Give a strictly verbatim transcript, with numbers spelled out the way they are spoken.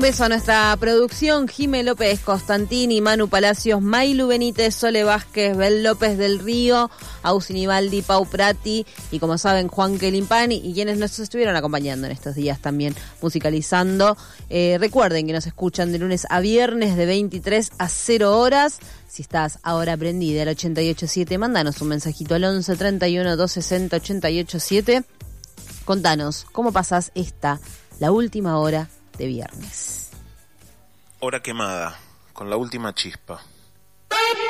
Beso a nuestra producción, Jimé López Constantini, Manu Palacios, Mailu Benítez, Sole Vázquez, Bel López del Río, Ausinibaldi, Pau Prati y como saben Juan Kelimpani y quienes nos estuvieron acompañando en estos días también musicalizando. Eh, recuerden que nos escuchan de lunes a viernes de veintitrés a cero horas. Si estás ahora prendida al ochenta y ocho punto siete, mándanos un mensajito al once treinta y uno doscientos sesenta ochenta y ocho siete. Contanos cómo pasás esta, la última hora de viernes. Hora quemada, con la última chispa.